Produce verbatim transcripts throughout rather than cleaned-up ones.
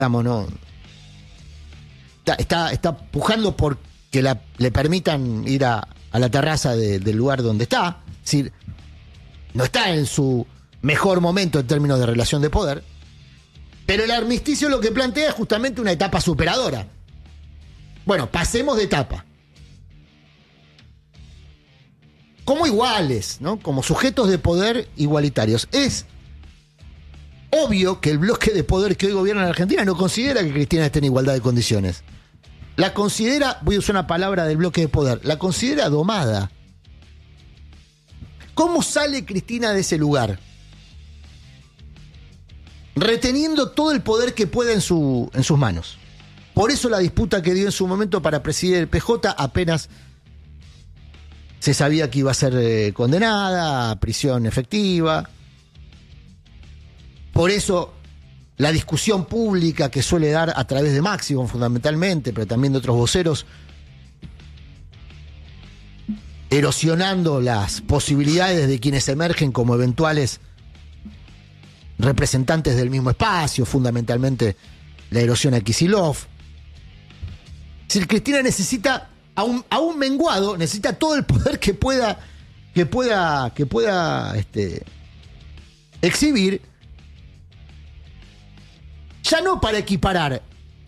Digamos, no. Está, está, está pujando por que la, le permitan ir a, a la terraza de, del lugar donde está. Es decir, no está en su mejor momento en términos de relación de poder. Pero el armisticio lo que plantea es justamente una etapa superadora. Bueno, pasemos de etapa. Como iguales, ¿no? Como sujetos de poder igualitarios. Es obvio que el bloque de poder que hoy gobierna en Argentina no considera que Cristina esté en igualdad de condiciones. La considera, voy a usar una palabra del bloque de poder, la considera domada. ¿Cómo sale Cristina de ese lugar? Reteniendo todo el poder que pueda en, su, en sus manos. Por eso la disputa que dio en su momento para presidir el P J apenas se sabía que iba a ser eh, condenada a prisión efectiva. Por eso la discusión pública que suele dar a través de Máximo fundamentalmente, pero también de otros voceros, erosionando las posibilidades de quienes emergen como eventuales representantes del mismo espacio, fundamentalmente la erosión a Kicillof. Si Cristina necesita a un, a un menguado, necesita todo el poder que pueda, que pueda, que pueda este, exhibir, ya no para equiparar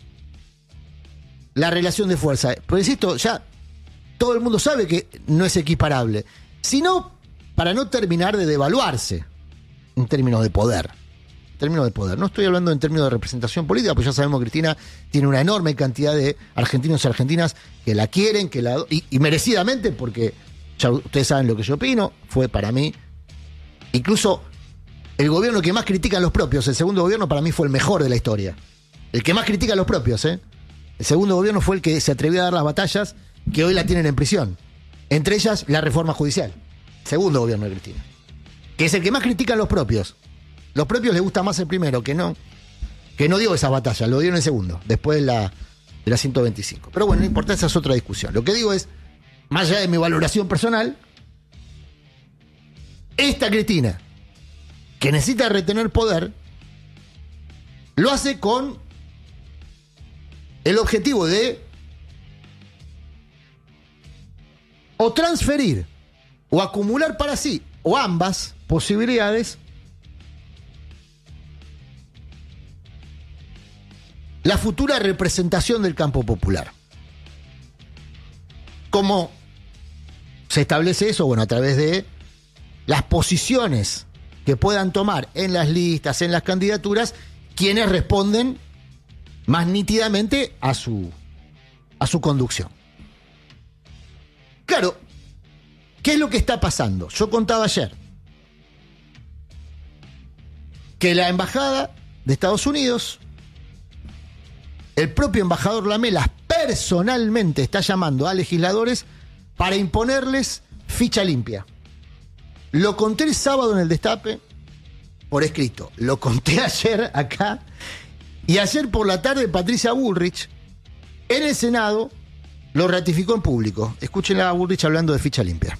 la relación de fuerza, porque insisto, ya todo el mundo sabe que no es equiparable, sino para no terminar de devaluarse en términos de poder. En términos de poder. No estoy hablando en términos de representación política, pues ya sabemos que Cristina tiene una enorme cantidad de argentinos y argentinas que la quieren, que la y, y merecidamente, porque ya ustedes saben lo que yo opino, fue para mí, incluso el gobierno que más critican los propios, el segundo gobierno para mí fue el mejor de la historia. El que más critica a los propios, ¿eh? El segundo gobierno fue el que se atrevió a dar las batallas que hoy la tienen en prisión. Entre ellas, la reforma judicial. Segundo gobierno de Cristina. Que es el que más critican los propios. Los propios les gusta más el primero, que no, que no dio esa batalla, lo dio en el segundo, después de la, de la ciento veinticinco. Pero bueno, no importa, esa es otra discusión. Lo que digo es, más allá de mi valoración personal, esta Cristina, que necesita retener poder, lo hace con el objetivo de o transferir o acumular para sí, o ambas posibilidades, la futura representación del campo popular. ¿Cómo se establece eso? Bueno, a través de las posiciones que puedan tomar en las listas, en las candidaturas, quienes responden más nítidamente a su, a su conducción. Claro, ¿qué es lo que está pasando? Yo contaba ayer que la embajada de Estados Unidos, el propio embajador Lamelas personalmente está llamando a legisladores para imponerles ficha limpia. Lo conté el sábado en el Destape por escrito. Lo conté ayer acá. Y ayer por la tarde Patricia Bullrich en el Senado lo ratificó en público. Escúchenla a Bullrich hablando de ficha limpia.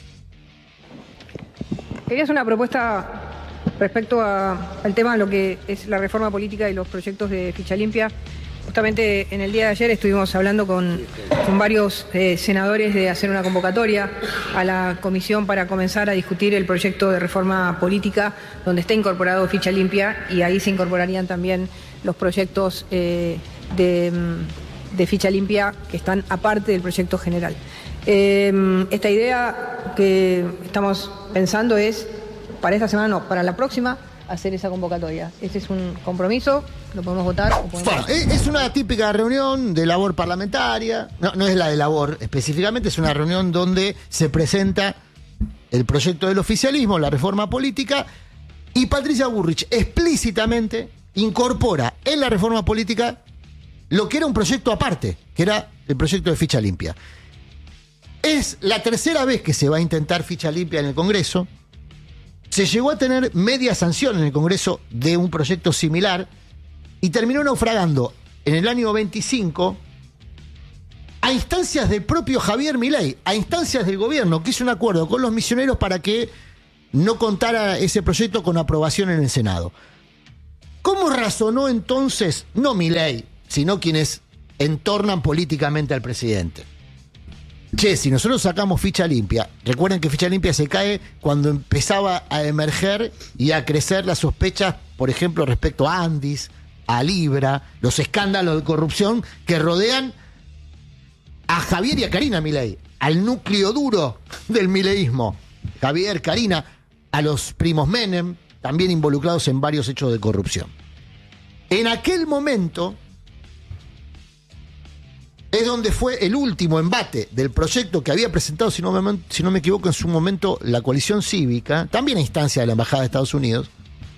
Quería hacer una propuesta respecto a, al tema de lo que es la reforma política y los proyectos de ficha limpia. Justamente en el día de ayer estuvimos hablando con, con varios eh, senadores de hacer una convocatoria a la comisión para comenzar a discutir el proyecto de reforma política donde está incorporado ficha limpia, y ahí se incorporarían también los proyectos eh, de, de ficha limpia que están aparte del proyecto general. Eh, esta idea que estamos pensando es, para esta semana no, para la próxima, hacer esa convocatoria. Ese es un compromiso, lo podemos votar. O podemos... Bueno, es una típica reunión de labor parlamentaria, no, no es la de labor específicamente, es una reunión donde se presenta el proyecto del oficialismo, la reforma política, y Patricia Bullrich explícitamente incorpora en la reforma política lo que era un proyecto aparte, que era el proyecto de ficha limpia. Es la tercera vez que se va a intentar ficha limpia en el Congreso. Se llegó a tener media sanción en el Congreso de un proyecto similar y terminó naufragando en el año veinticinco a instancias del propio Javier Milei, a instancias del gobierno, que hizo un acuerdo con los misioneros para que no contara ese proyecto con aprobación en el Senado. ¿Cómo ¿Cómo razonó entonces, no Milei, sino quienes entornan políticamente al presidente? Che, si nosotros sacamos ficha limpia, recuerden que ficha limpia se cae cuando empezaba a emerger y a crecer las sospechas, por ejemplo, respecto a Andis, a Libra, los escándalos de corrupción que rodean a Javier y a Karina Milei, al núcleo duro del mileísmo. Javier, Karina, a los primos Menem, también involucrados en varios hechos de corrupción. En aquel momento es donde fue el último embate del proyecto que había presentado, si no me, si no me equivoco, en su momento la coalición cívica, también a instancia de la Embajada de Estados Unidos.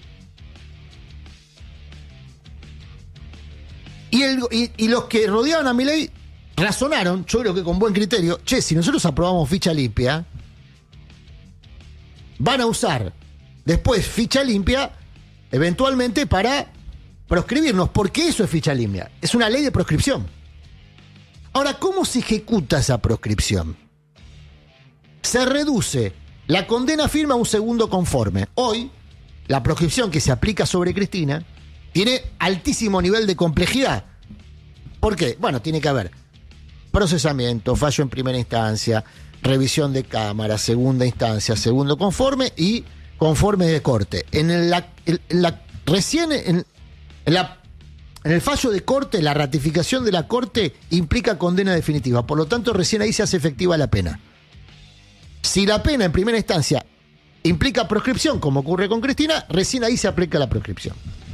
Y, el, y, y los que rodeaban a Milei razonaron, yo creo que con buen criterio, che, si nosotros aprobamos ficha limpia, van a usar después ficha limpia eventualmente para proscribirnos, porque eso es ficha limpia, es una ley de proscripción. Ahora, ¿cómo se ejecuta esa proscripción? Se reduce la condena firme a un segundo conforme. Hoy, la proscripción que se aplica sobre Cristina tiene altísimo nivel de complejidad. ¿Por qué? Bueno, tiene que haber procesamiento, fallo en primera instancia, revisión de cámara, segunda instancia, segundo conforme y conforme de corte. En la, en la recién en, en, la, en el fallo de corte, la ratificación de la corte implica condena definitiva. Por lo tanto, recién ahí se hace efectiva la pena. Si la pena en primera instancia implica proscripción, como ocurre con Cristina, recién ahí se aplica la proscripción.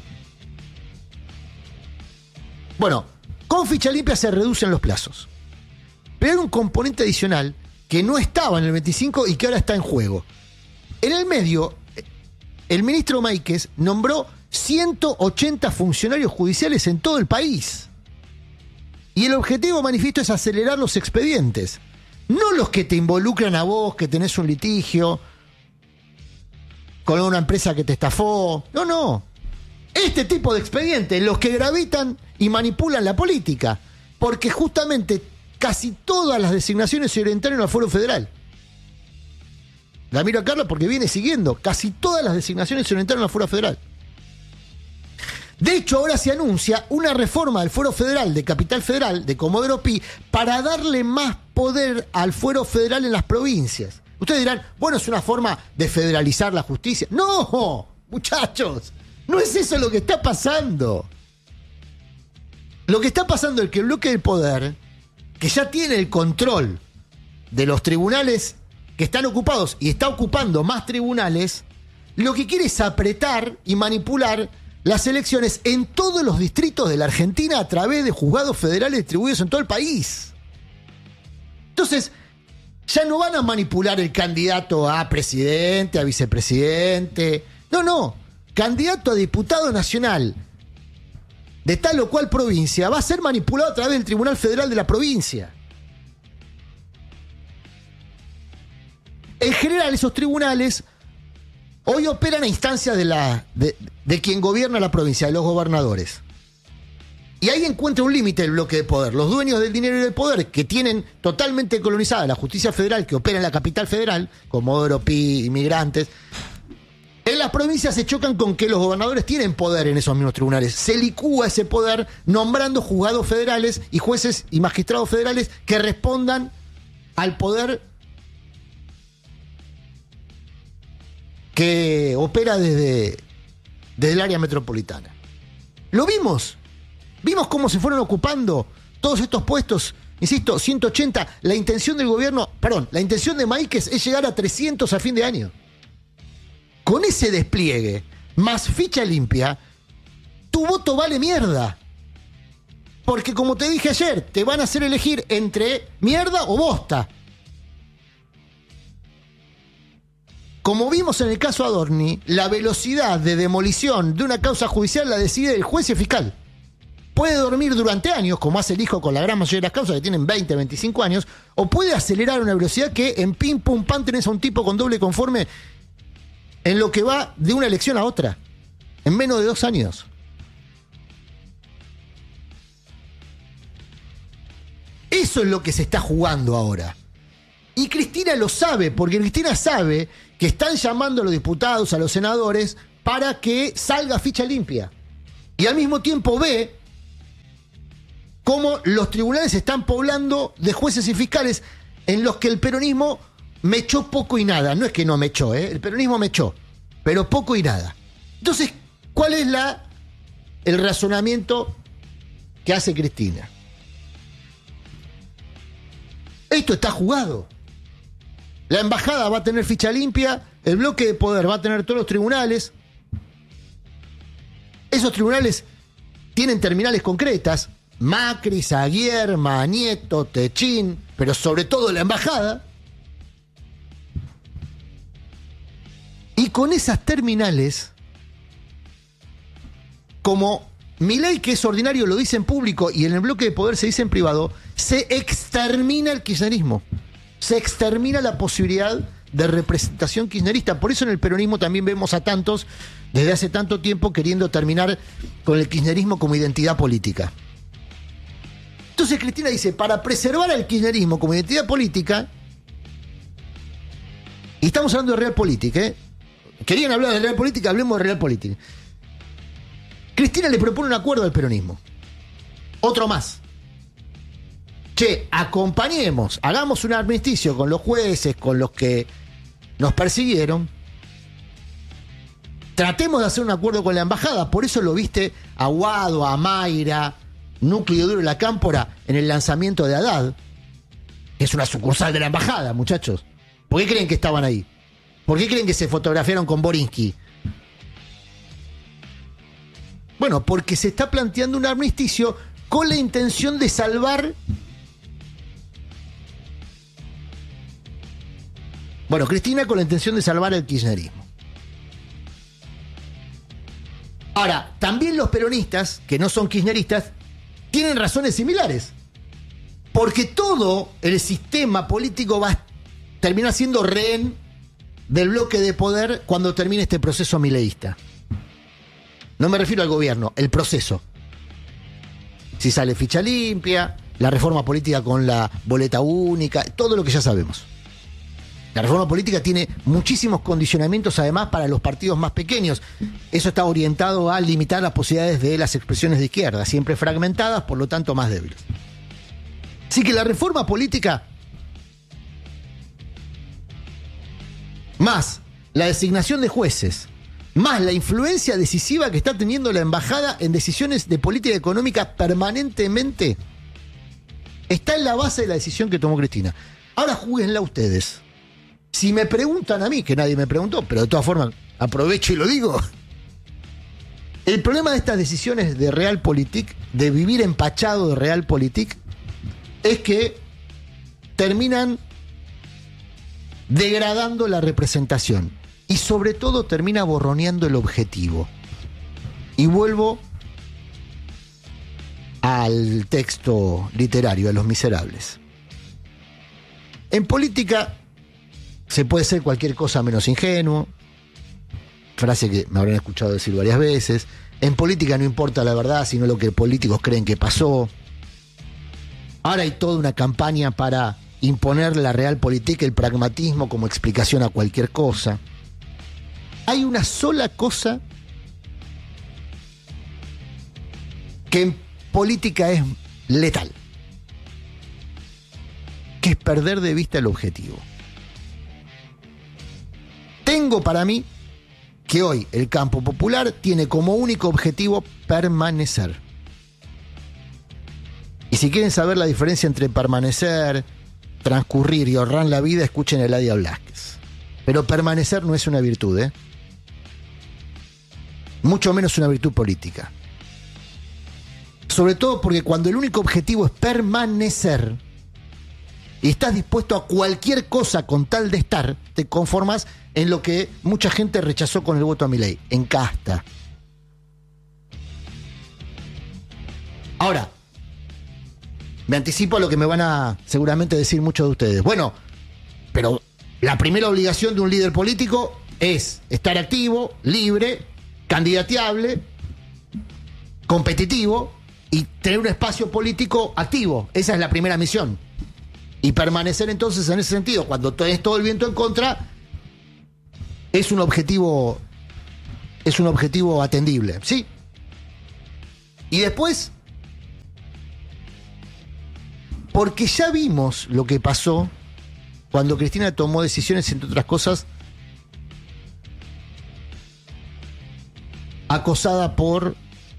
Bueno, con ficha limpia se reducen los plazos. Pero hay un componente adicional que no estaba en el veinticinco y que ahora está en juego. En el medio, el ministro Máiquez nombró ciento ochenta funcionarios judiciales en todo el país. Y el objetivo manifiesto es acelerar los expedientes. No los que te involucran a vos, que tenés un litigio con una empresa que te estafó. No, no. Este tipo de expedientes, los que gravitan y manipulan la política. Porque justamente casi todas las designaciones se orientaron al Fuero Federal. La miro a Carla porque viene siguiendo. Casi todas las designaciones se orientaron al Fuero Federal. De hecho, ahora se anuncia una reforma del Fuero Federal, de Capital Federal, de Comodoro Pi, para darle más poder al Fuero Federal en las provincias. Ustedes dirán, bueno, es una forma de federalizar la justicia. ¡No! Muchachos, no es eso lo que está pasando. Lo que está pasando es que el bloque del poder, que ya tiene el control de los tribunales que están ocupados y está ocupando más tribunales, lo que quiere es apretar y manipular las elecciones en todos los distritos de la Argentina a través de juzgados federales distribuidos en todo el país. Entonces, ya no van a manipular el candidato a presidente, a vicepresidente. No, no. Candidato a diputado nacional de tal o cual provincia va a ser manipulado a través del Tribunal Federal de la provincia. En general, esos tribunales hoy operan a instancia de, la, de, de quien gobierna la provincia, de los gobernadores. Y ahí encuentra un límite el bloque de poder. Los dueños del dinero y del poder, que tienen totalmente colonizada la justicia federal, que opera en la capital federal, Comodoro Pi, inmigrantes, en las provincias se chocan con que los gobernadores tienen poder en esos mismos tribunales. Se licúa ese poder nombrando juzgados federales y jueces y magistrados federales que respondan al poder que opera desde, desde el área metropolitana. Lo vimos. Vimos cómo se fueron ocupando todos estos puestos. Insisto, ciento ochenta. La intención del gobierno, perdón, la intención de Máiquez es llegar a trescientos a fin de año. Con ese despliegue, más ficha limpia, tu voto vale mierda. Porque como te dije ayer, te van a hacer elegir entre mierda o bosta. Como vimos en el caso Adorni, la velocidad de demolición de una causa judicial la decide el juez y el fiscal. Puede dormir durante años, como hace el hijo con la gran mayoría de las causas que tienen veinte, veinticinco años, o puede acelerar a una velocidad que en pim pum pam tenés a un tipo con doble conforme en lo que va de una elección a otra, en menos de dos años. Eso es lo que se está jugando ahora. Y Cristina lo sabe, porque Cristina sabe que están llamando a los diputados, a los senadores, para que salga ficha limpia. y al mismo tiempo ve cómo los tribunales se están poblando de jueces y fiscales en los que el peronismo mechó poco y nada. No es que no mechó, ¿eh? El peronismo mechó, pero poco y nada. Entonces, ¿cuál es la el razonamiento que hace Cristina? Esto está jugado. La embajada va a tener ficha limpia, el bloque de poder va a tener todos los tribunales. Esos tribunales tienen terminales concretas. Macri, Saguier, Nieto, Techín, pero sobre todo la embajada. Y con esas terminales, como Milei, que es ordinario, lo dice en público y en el bloque de poder se dice en privado, se extermina el kirchnerismo. Se extermina la posibilidad de representación kirchnerista. Por eso en el peronismo también vemos a tantos, desde hace tanto tiempo, queriendo terminar con el kirchnerismo como identidad política. Entonces Cristina dice, para preservar al kirchnerismo como identidad política, y estamos hablando de realpolitik, ¿eh? Querían hablar de realpolitik, hablemos de realpolitik. Cristina le propone un acuerdo al peronismo. Otro más. Che, acompañemos, hagamos un armisticio con los jueces, con los que nos persiguieron. Tratemos de hacer un acuerdo con la embajada. Por eso lo viste a Guado, a Mayra, Núcleo Duro de la Cámpora en el lanzamiento de Haddad, que es una sucursal de la embajada, muchachos. ¿Por qué creen que estaban ahí? ¿Por qué creen que se fotografiaron con Borinsky? Bueno, porque se está planteando un armisticio con la intención de salvar... Bueno, Cristina con la intención de salvar el kirchnerismo. Ahora, también los peronistas, que no son kirchneristas, tienen razones similares. Porque todo el sistema político va a terminar siendo rehén del bloque de poder cuando termine este proceso mileísta. No me refiero al gobierno, el proceso. Si sale ficha limpia, la reforma política con la boleta única, todo lo que ya sabemos. La reforma política tiene muchísimos condicionamientos además para los partidos más pequeños. Eso está orientado a limitar las posibilidades de las expresiones de izquierda, siempre fragmentadas, por lo tanto más débiles. Así que la reforma política, más la designación de jueces, más la influencia decisiva que está teniendo la embajada en decisiones de política económica permanentemente, está en la base de la decisión que tomó Cristina. Ahora júguenla ustedes. Si me preguntan a mí, que nadie me preguntó, pero de todas formas aprovecho y lo digo, el problema de estas decisiones de realpolitik, de vivir empachado de realpolitik, es que terminan degradando la representación y sobre todo termina borroneando el objetivo. Y vuelvo al texto literario, a Los Miserables. En política se puede ser cualquier cosa menos ingenuo, frase que me habrán escuchado decir varias veces. En política no importa la verdad, sino lo que políticos creen que pasó. Ahora hay toda una campaña para imponer la realpolitik, el pragmatismo como explicación a cualquier cosa. Hay una sola cosa que en política es letal, que es perder de vista el objetivo. Tengo para mí que hoy el campo popular tiene como único objetivo permanecer. Y si quieren saber la diferencia entre permanecer, transcurrir y honrar la vida, escuchen a Eladia Blasquez. Pero permanecer no es una virtud, ¿eh? Mucho menos una virtud política. Sobre todo porque cuando el único objetivo es permanecer y estás dispuesto a cualquier cosa con tal de estar, te conformas en lo que mucha gente rechazó con el voto a Milei, en casta. Ahora, me anticipo a lo que me van a seguramente decir muchos de ustedes. Bueno, pero la primera obligación de un líder político es estar activo, libre, candidateable, competitivo y tener un espacio político activo. Esa es la primera misión. Y permanecer entonces en ese sentido, cuando tenés todo el viento en contra, es un objetivo, es un objetivo atendible, ¿sí? Y después, porque ya vimos lo que pasó cuando Cristina tomó decisiones, entre otras cosas, acosada por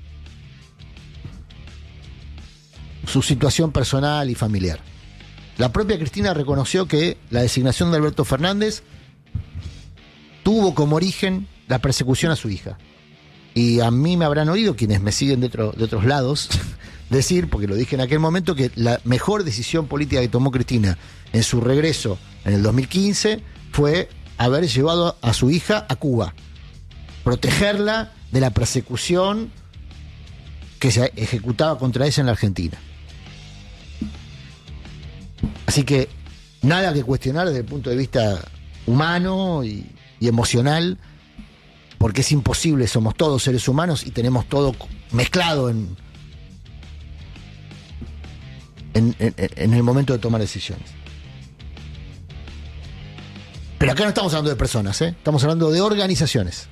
su situación personal y familiar. La propia Cristina reconoció que la designación de Alberto Fernández tuvo como origen la persecución a su hija. Y a mí me habrán oído, quienes me siguen de, otro, de otros lados, decir, porque lo dije en aquel momento, que la mejor decisión política que tomó Cristina en su regreso en el dos mil quince fue haber llevado a su hija a Cuba, protegerla de la persecución que se ejecutaba contra ella en la Argentina. Así que nada que cuestionar desde el punto de vista humano y, y emocional, porque es imposible, somos todos seres humanos y tenemos todo mezclado en, en, en, en el momento de tomar decisiones. Pero acá no estamos hablando de personas, ¿eh? Estamos hablando de organizaciones.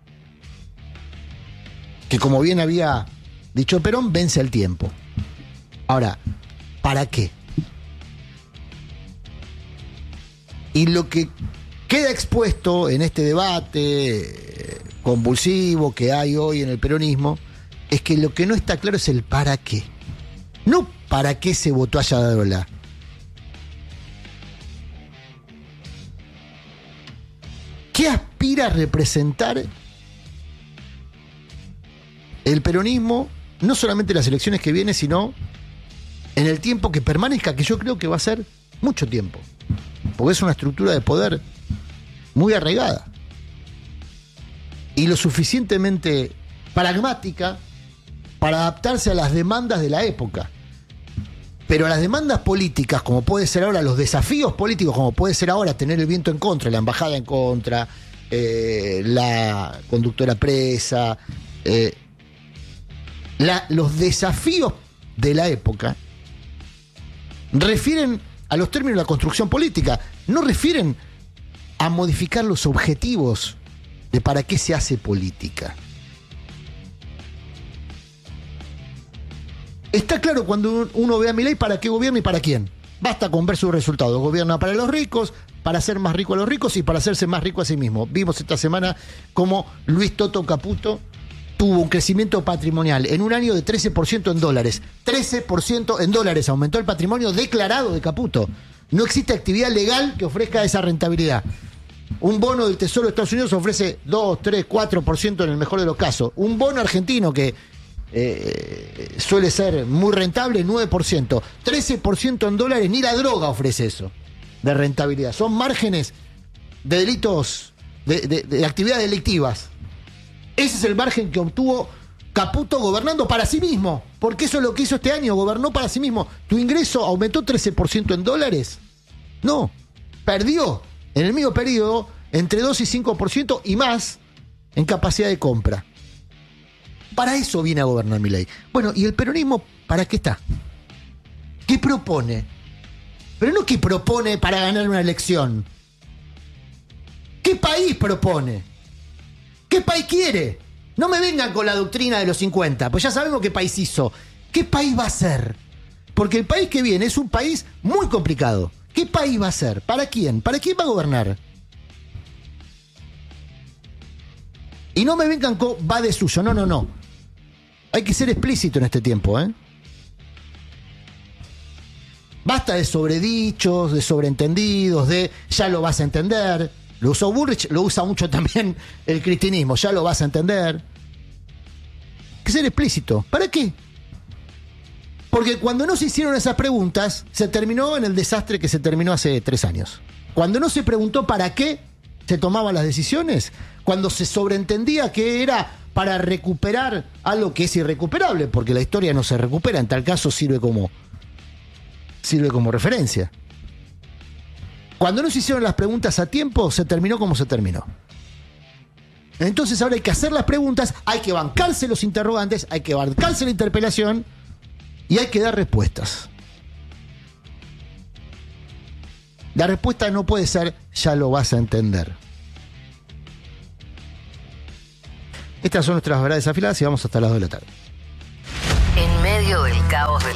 Que, como bien había dicho Perón, vence el tiempo. Ahora, ¿para qué? Y lo que queda expuesto en este debate convulsivo que hay hoy en el peronismo es que lo que no está claro es el para qué. No para qué se votó a Yadarola. ¿Qué aspira a representar el peronismo, no solamente en las elecciones que vienen, sino en el tiempo que permanezca, que yo creo que va a ser mucho tiempo? Porque es una estructura de poder muy arraigada y lo suficientemente pragmática para adaptarse a las demandas de la época. Pero a las demandas políticas, como puede ser ahora, los desafíos políticos, como puede ser ahora tener el viento en contra, la embajada en contra, eh, la conductora presa, eh, la, los desafíos de la época refieren a los términos de la construcción política, no refieren a modificar los objetivos de para qué se hace política. Está claro cuando uno ve a Milei para qué gobierna y para quién. Basta con ver sus resultados. Gobierna para los ricos, para hacer más rico a los ricos y para hacerse más rico a sí mismo. Vimos esta semana cómo Luis Toto Caputo tuvo un crecimiento patrimonial en un año de trece por ciento en dólares. trece por ciento en dólares aumentó el patrimonio declarado de Caputo. No existe actividad legal que ofrezca esa rentabilidad. Un bono del Tesoro de Estados Unidos ofrece dos, tres, cuatro por ciento en el mejor de los casos. Un bono argentino que eh, suele ser muy rentable, nueve por ciento. trece por ciento en dólares, ni la droga ofrece eso de rentabilidad. Son márgenes de delitos, de, de, de actividades delictivas. Ese es el margen que obtuvo Caputo gobernando para sí mismo, porque eso es lo que hizo este año, gobernó para sí mismo. ¿Tu ingreso aumentó trece por ciento en dólares? No, perdió en el mismo periodo entre dos y cinco por ciento y más en capacidad de compra. Para eso viene a gobernar Milei. Bueno, ¿y el peronismo para qué está? ¿Qué propone? Pero no qué propone para ganar una elección. ¿Qué país propone? ¿Qué país quiere? No me vengan con la doctrina de los cincuenta, pues ya sabemos qué país hizo. ¿Qué país va a ser? Porque el país que viene es un país muy complicado. ¿Qué país va a ser? ¿Para quién? ¿Para quién va a gobernar? Y no me vengan con va de suyo. No, no, no. Hay que ser explícito en este tiempo, ¿eh? Basta de sobredichos, de sobreentendidos, de ya lo vas a entender. Lo usó Bullrich, lo usa mucho también el cristianismo. Ya lo vas a entender. Hay que ser explícito. ¿Para qué? Porque cuando no se hicieron esas preguntas, se terminó en el desastre que se terminó hace tres años. Cuando no se preguntó para qué se tomaban las decisiones, cuando se sobreentendía que era para recuperar algo que es irrecuperable, porque la historia no se recupera, en tal caso sirve como, sirve como referencia. Cuando no se hicieron las preguntas a tiempo, se terminó como se terminó. Entonces ahora hay que hacer las preguntas, hay que bancarse los interrogantes, hay que bancarse la interpelación y hay que dar respuestas. La respuesta no puede ser, ya lo vas a entender. Estas son nuestras verdades afiladas y vamos hasta las dos de la tarde.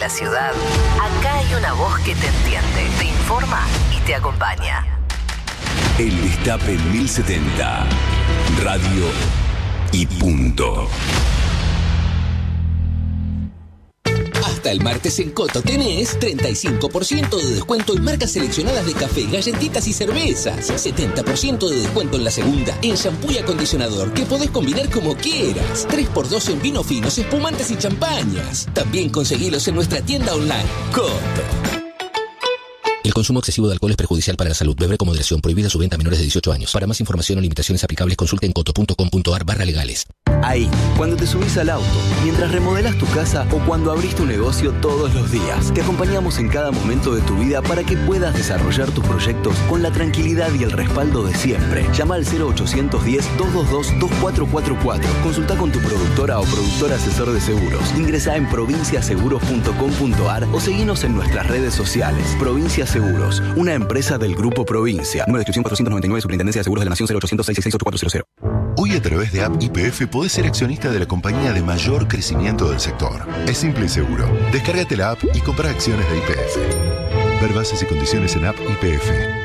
la ciudad, acá hay una voz que te entiende, te informa y te acompaña. El Destape mil setenta. Radio y punto. Hasta el martes en Coto tenés treinta y cinco por ciento de descuento en marcas seleccionadas de café, galletitas y cervezas. setenta por ciento de descuento en la segunda en shampoo y acondicionador que podés combinar como quieras. tres por dos en vinos finos, espumantes y champañas. También conseguilos en nuestra tienda online. Coto. El consumo excesivo de alcohol es perjudicial para la salud. Beber con moderación. Prohibida su venta a menores de dieciocho años. Para más información o limitaciones aplicables, consulte en coto punto com punto ar barra legales. Ahí, cuando te subís al auto, mientras remodelás tu casa o cuando abrís tu negocio todos los días. Te acompañamos en cada momento de tu vida para que puedas desarrollar tus proyectos con la tranquilidad y el respaldo de siempre. Llama al cero ochocientos diez, doscientos veintidós, veinticuatro cuarenta y cuatro. Consulta con tu productora o productor asesor de seguros. Ingresá en provincia seguros punto com punto ar o seguinos en nuestras redes sociales. Provincia Seguros, una empresa del Grupo Provincia. Número de inscripción cuatrocientos noventa y nueve, Superintendencia de Seguros de la Nación, cero ochocientos seis sesenta y seis, ochenta y cuatro cero. Hoy a través de App Y P F podés ser accionista de la compañía de mayor crecimiento del sector. Es simple y seguro. Descárgate la app y compra acciones de Y P F. Ver bases y condiciones en App Y P F.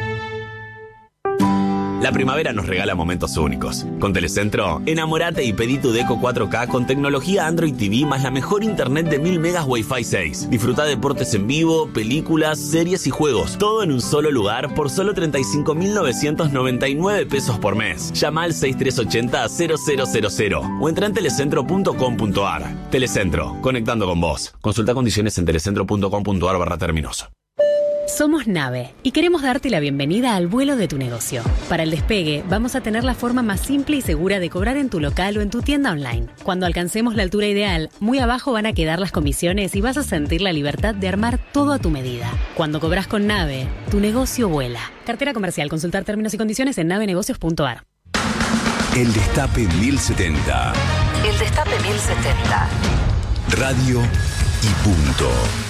La primavera nos regala momentos únicos. Con Telecentro, enamorate y pedí tu Deco cuatro K con tecnología Android T V más la mejor internet de mil megas Wi-Fi seis. Disfruta deportes en vivo, películas, series y juegos. Todo en un solo lugar por solo treinta y cinco mil novecientos noventa y nueve pesos por mes. Llama al seis tres ochenta, cero cero cero cero o entra en telecentro punto com punto ar. Telecentro, conectando con vos. Consulta condiciones en telecentro punto com punto ar barra términos. Somos Nave y queremos darte la bienvenida al vuelo de tu negocio. Para el despegue, vamos a tener la forma más simple y segura de cobrar en tu local o en tu tienda online. Cuando alcancemos la altura ideal, muy abajo van a quedar las comisiones y vas a sentir la libertad de armar todo a tu medida. Cuando cobras con Nave, tu negocio vuela. Cartera comercial. Consultar términos y condiciones en nave negocios punto ar. El Destape mil setenta. El Destape mil setenta. Radio y punto.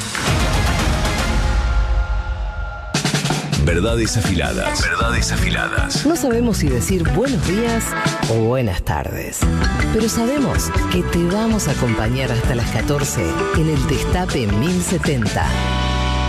Verdades afiladas. Verdades afiladas. No sabemos si decir buenos días o buenas tardes, pero sabemos que te vamos a acompañar hasta las catorce en el Destape mil setenta.